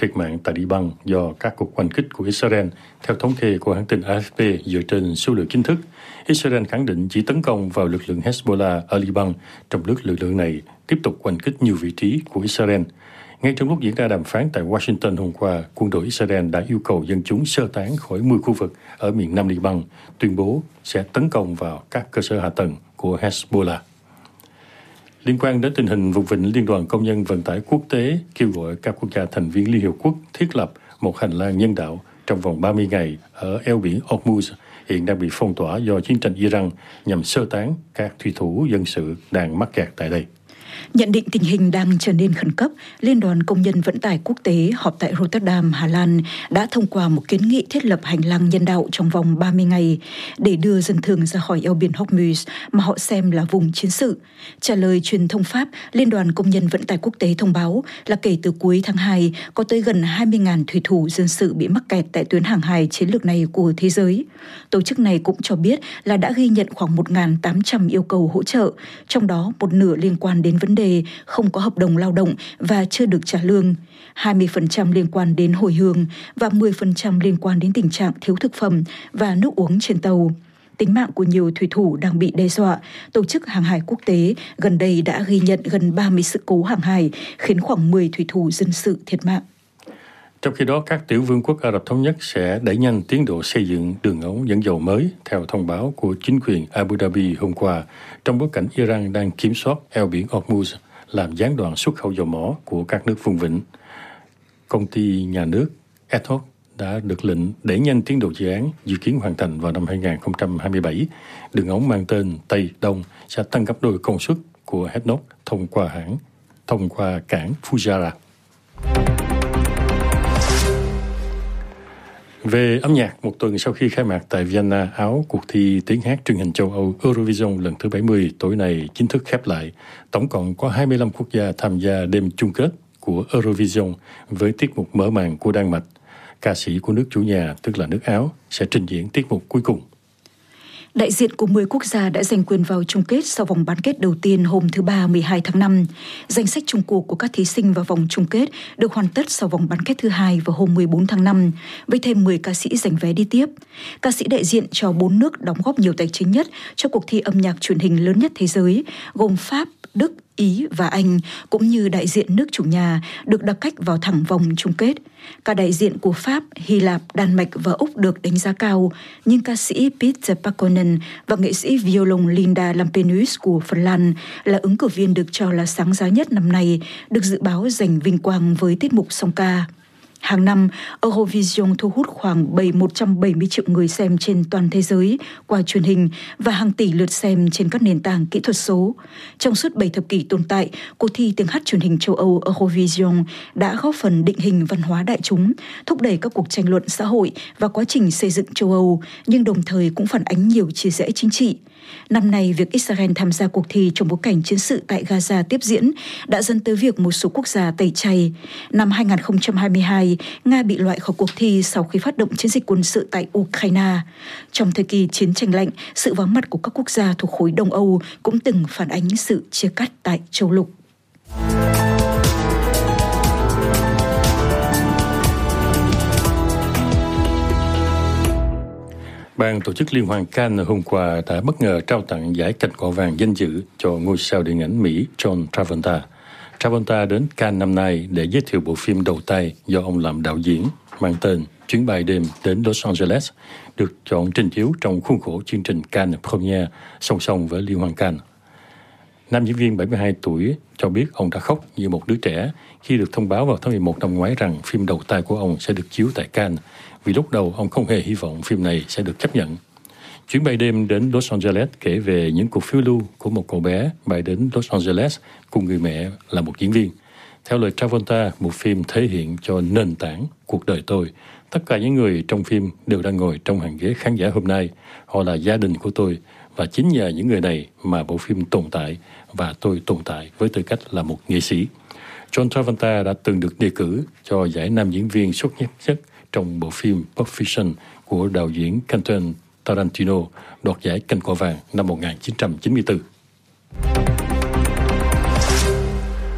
thiệt mạng tại Liban do các cuộc oanh kích của Israel, theo thống kê của hãng tin AFP dựa trên số liệu chính thức. Israel khẳng định chỉ tấn công vào lực lượng Hezbollah ở Liban, trong lúc lực lượng này tiếp tục oanh kích nhiều vị trí của Israel. Ngay trong lúc diễn ra đàm phán tại Washington hôm qua, quân đội Israel đã yêu cầu dân chúng sơ tán khỏi 10 khu vực ở miền Nam Liban, tuyên bố sẽ tấn công vào các cơ sở hạ tầng của Hezbollah. Liên quan đến tình hình vùng vịnh, Liên đoàn Công nhân Vận tải Quốc tế kêu gọi các quốc gia thành viên Liên Hiệp Quốc thiết lập một hành lang nhân đạo trong vòng 30 ngày ở eo biển Hormuz, hiện đang bị phong tỏa do chiến tranh Iran, nhằm sơ tán các thủy thủ dân sự đang mắc kẹt tại đây. Nhận định tình hình đang trở nên khẩn cấp, Liên đoàn Công nhân Vận tải Quốc tế họp tại Rotterdam, Hà Lan đã thông qua một kiến nghị thiết lập hành lang nhân đạo trong vòng 30 ngày để đưa dân thường ra khỏi eo biển Hormuz mà họ xem là vùng chiến sự. Trả lời truyền thông Pháp, Liên đoàn Công nhân Vận tải Quốc tế thông báo là kể từ cuối tháng 2, có tới gần 20.000 thủy thủ dân sự bị mắc kẹt tại tuyến hàng hải chiến lược này của thế giới. Tổ chức này cũng cho biết là đã ghi nhận khoảng 1.800 yêu cầu hỗ trợ, trong đó một nửa liên quan đến vấn đề không có hợp đồng lao động và chưa được trả lương, 20% liên quan đến hồi hương và 10% liên quan đến tình trạng thiếu thực phẩm và nước uống trên tàu. Tính mạng của nhiều thủy thủ đang bị đe dọa. Tổ chức Hàng hải Quốc tế gần đây đã ghi nhận gần 30 sự cố hàng hải, khiến khoảng 10 thủy thủ dân sự thiệt mạng. Trong khi đó, các tiểu vương quốc Ả Rập Thống Nhất sẽ đẩy nhanh tiến độ xây dựng đường ống dẫn dầu mới, theo thông báo của chính quyền Abu Dhabi hôm qua, trong bối cảnh Iran đang kiểm soát eo biển Hormuz, làm gián đoạn xuất khẩu dầu mỏ của các nước vùng vịnh. Công ty nhà nước ADNOC đã được lệnh đẩy nhanh tiến độ dự án, dự kiến hoàn thành vào năm 2027. Đường ống mang tên Tây Đông sẽ tăng gấp đôi công suất của ADNOC thông qua cảng Fujairah. Về âm nhạc, một tuần sau khi khai mạc tại Vienna, Áo, cuộc thi tiếng hát truyền hình châu Âu Eurovision lần thứ 70 tối nay chính thức khép lại. Tổng cộng có 25 quốc gia tham gia đêm chung kết của Eurovision với tiết mục mở màn của Đan Mạch. Ca sĩ của nước chủ nhà, tức là nước Áo, sẽ trình diễn tiết mục cuối cùng. Đại diện của 10 quốc gia đã giành quyền vào chung kết sau vòng bán kết đầu tiên hôm thứ Ba 12 tháng 5. Danh sách chung cuộc của các thí sinh vào vòng chung kết được hoàn tất sau vòng bán kết thứ hai vào hôm 14 tháng 5, với thêm 10 ca sĩ giành vé đi tiếp. Ca sĩ đại diện cho 4 nước đóng góp nhiều tài chính nhất cho cuộc thi âm nhạc truyền hình lớn nhất thế giới, gồm Pháp, Đức, Ý và Anh, cũng như đại diện nước chủ nhà, được đặc cách vào thẳng vòng chung kết. Cả đại diện của Pháp, Hy Lạp, Đan Mạch và Úc được đánh giá cao, nhưng ca sĩ Peter Pakkonen và nghệ sĩ violon Linda Lampenius của Phần Lan là ứng cử viên được cho là sáng giá nhất năm nay, được dự báo giành vinh quang với tiết mục song ca. Hàng năm, Eurovision thu hút khoảng 170 triệu người xem trên toàn thế giới qua truyền hình và hàng tỷ lượt xem trên các nền tảng kỹ thuật số. Trong suốt 7 thập kỷ tồn tại, cuộc thi tiếng hát truyền hình châu Âu Eurovision đã góp phần định hình văn hóa đại chúng, thúc đẩy các cuộc tranh luận xã hội và quá trình xây dựng châu Âu, nhưng đồng thời cũng phản ánh nhiều chia rẽ chính trị. Năm nay, việc Israel tham gia cuộc thi trong bối cảnh chiến sự tại Gaza tiếp diễn đã dẫn tới việc một số quốc gia tẩy chay. Năm 2022, Nga bị loại khỏi cuộc thi sau khi phát động chiến dịch quân sự tại Ukraine. Trong thời kỳ chiến tranh lạnh, sự vắng mặt của các quốc gia thuộc khối Đông Âu cũng từng phản ánh sự chia cắt tại châu lục. Ban tổ chức Liên hoan Cannes hôm qua đã bất ngờ trao tặng giải cành cọ vàng danh dự cho ngôi sao điện ảnh Mỹ John Travolta. Travolta đến Cannes năm nay để giới thiệu bộ phim đầu tay do ông làm đạo diễn, mang tên Chuyến bay đêm đến Los Angeles, được chọn trình chiếu trong khuôn khổ chương trình Cannes Premiere song song với Liên hoan Cannes. Nam diễn viên 72 tuổi cho biết ông đã khóc như một đứa trẻ khi được thông báo vào tháng 11 năm ngoái rằng phim đầu tay của ông sẽ được chiếu tại Cannes, vì lúc đầu ông không hề hy vọng phim này sẽ được chấp nhận. Chuyến bay đêm đến Los Angeles kể về những cuộc phiêu lưu của một cậu bé bay đến Los Angeles cùng người mẹ là một diễn viên. Theo lời Travolta, bộ phim thể hiện cho nền tảng cuộc đời tôi. Tất cả những người trong phim đều đang ngồi trong hàng ghế khán giả hôm nay. Họ là gia đình của tôi, và chính nhờ những người này mà bộ phim tồn tại và tôi tồn tại với tư cách là một nghệ sĩ. John Travolta đã từng được đề cử cho giải nam diễn viên xuất sắc nhất trong bộ phim Pulp Fiction của đạo diễn Quentin Tarantino, đoạt giải cành cọ vàng năm 1994.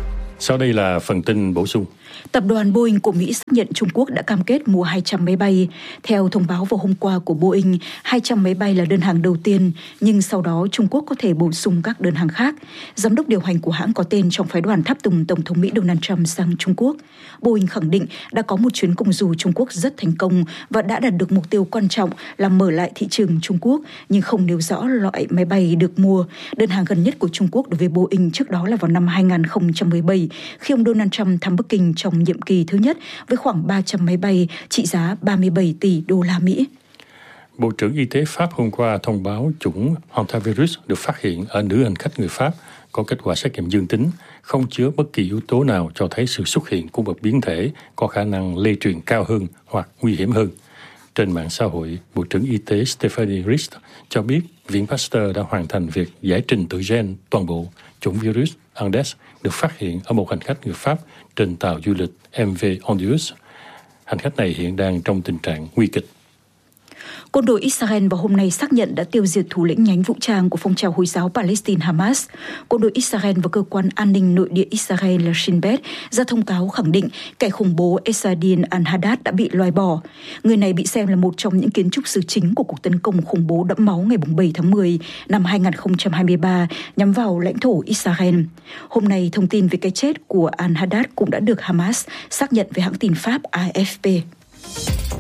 Sau đây là phần tin bổ sung. Tập đoàn Boeing của Mỹ xác nhận Trung Quốc đã cam kết mua 200 máy bay. Theo thông báo vào hôm qua của Boeing, 200 máy bay là đơn hàng đầu tiên, nhưng sau đó Trung Quốc có thể bổ sung các đơn hàng khác. Giám đốc điều hành của hãng có tên trong phái đoàn tháp tùng Tổng thống Mỹ Donald Trump sang Trung Quốc. Boeing khẳng định đã có một chuyến công du Trung Quốc rất thành công và đã đạt được mục tiêu quan trọng là mở lại thị trường Trung Quốc, nhưng không nêu rõ loại máy bay được mua. Đơn hàng gần nhất của Trung Quốc đối với Boeing trước đó là vào năm 2017, khi ông Donald Trump thăm Bắc Kinh trong nhiệm kỳ thứ nhất với khoảng 300 máy bay trị giá 37 tỷ đô la Mỹ. Bộ trưởng Y tế Pháp hôm qua thông báo chủng hantavirus được phát hiện ở nữ hành khách người Pháp có kết quả xét nghiệm dương tính, không chứa bất kỳ yếu tố nào cho thấy sự xuất hiện của một biến thể có khả năng lây truyền cao hơn hoặc nguy hiểm hơn. Trên mạng xã hội, Bộ trưởng Y tế Stephanie Rist cho biết Viện Pasteur đã hoàn thành việc giải trình tự gen toàn bộ chủng virus Andes được phát hiện ở một hành khách người Pháp trên tàu du lịch MV Ondius. Hành khách này hiện đang trong tình trạng nguy kịch. Quân đội Israel vào hôm nay xác nhận đã tiêu diệt thủ lĩnh nhánh vũ trang của phong trào Hồi giáo Palestine Hamas. Quân đội Israel và cơ quan an ninh nội địa Israel là Shin Bet ra thông cáo khẳng định kẻ khủng bố Esadin al-Haddad đã bị loại bỏ. Người này bị xem là một trong những kiến trúc sư chính của cuộc tấn công khủng bố đẫm máu ngày 7 tháng 10 năm 2023 nhắm vào lãnh thổ Israel. Hôm nay, thông tin về cái chết của al-Haddad cũng đã được Hamas xác nhận với hãng tin Pháp AFP.